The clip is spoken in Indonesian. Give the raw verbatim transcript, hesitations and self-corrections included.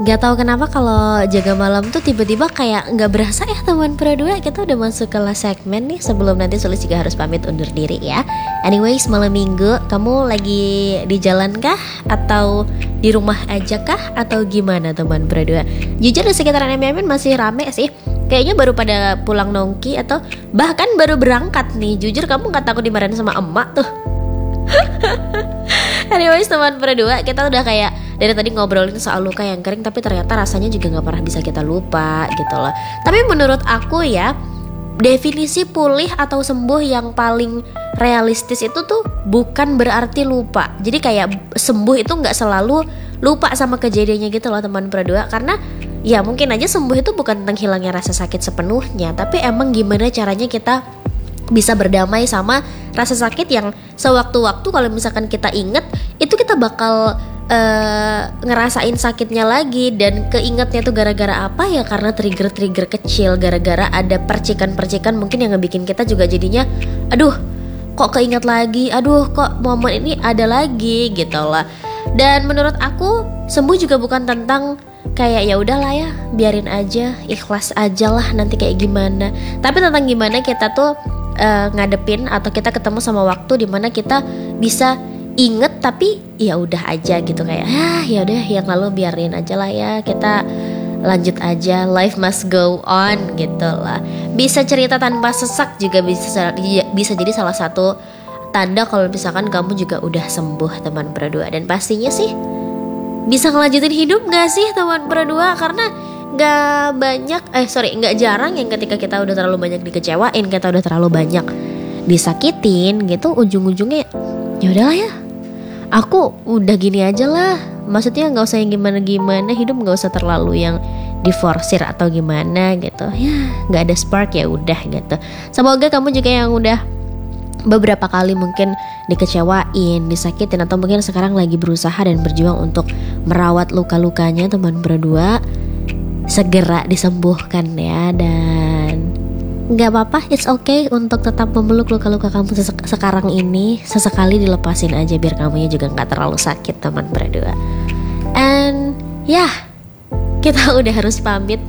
Gak tahu kenapa kalau jaga malam tuh tiba-tiba kayak nggak berasa ya teman berdua. Kita udah masuk ke last segmen nih, sebelum nanti Sulis juga harus pamit undur diri ya. Anyways, malam minggu kamu lagi di jalan kah? Atau di rumah aja kah? Atau gimana teman berdua? Jujur di sekitaran M M N masih rame sih. Kayaknya baru pada pulang nongki atau bahkan baru berangkat nih. Jujur kamu gak takut dimarahin sama emak tuh? Anyways teman berdua, kita udah kayak dari tadi ngobrolin soal luka yang kering, tapi ternyata rasanya juga gak pernah bisa kita lupa gitu loh. Tapi menurut aku ya, definisi pulih atau sembuh yang paling realistis itu tuh bukan berarti lupa. Jadi kayak sembuh itu gak selalu lupa sama kejadiannya gitu loh teman berdua. Karena ya mungkin aja sembuh itu bukan tentang hilangnya rasa sakit sepenuhnya, tapi emang gimana caranya kita bisa berdamai sama rasa sakit yang sewaktu-waktu kalau misalkan kita inget itu kita bakal uh, ngerasain sakitnya lagi. Dan keingetnya tuh gara-gara apa ya, karena trigger-trigger kecil, gara-gara ada percikan-percikan mungkin yang ngebikin kita juga jadinya aduh kok keinget lagi, aduh kok momen ini ada lagi gitu lah. Dan menurut aku sembuh juga bukan tentang kayak ya udahlah ya biarin aja, ikhlas aja lah nanti kayak gimana, tapi tentang gimana kita tuh uh, ngadepin atau kita ketemu sama waktu dimana kita bisa inget tapi ya udah aja gitu, kayak ah ya udah yang lalu biarin aja lah ya, kita lanjut aja, life must go on gitu lah. Bisa cerita tanpa sesak juga bisa bisa jadi salah satu tanda kalau misalkan kamu juga udah sembuh teman berdua. Dan pastinya sih bisa ngelanjutin hidup gak sih teman berdua? Karena gak banyak, eh sorry gak jarang yang ketika kita udah terlalu banyak dikecewain, kita udah terlalu banyak disakitin gitu, ujung-ujungnya ya udahlah ya, aku udah gini aja lah. Maksudnya gak usah yang gimana-gimana, hidup gak usah terlalu yang diforsir atau gimana gitu. Ya gak ada spark ya udah gitu. Semoga kamu juga yang udah beberapa kali mungkin dikecewain, disakitin, atau mungkin sekarang lagi berusaha dan berjuang untuk merawat luka-lukanya teman berdua, segera disembuhkan ya. Dan gak apa-apa, it's okay untuk tetap memeluk luka-luka kamu sesek- sekarang ini. Sesekali dilepasin aja biar kamunya juga gak terlalu sakit teman berdua. And ya yeah, kita udah harus pamit